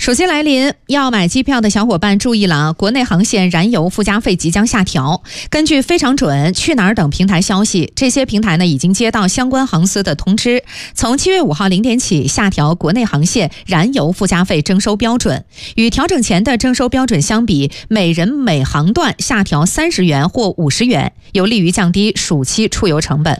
暑期来临，要买机票的小伙伴注意了，国内航线燃油附加费即将下调。根据非常准、去哪儿等平台消息，这些平台呢已经接到相关航司的通知，从7月5号0点起下调国内航线燃油附加费征收标准。与调整前的征收标准相比，每人每航段下调30元或50元，有利于降低暑期出游成本。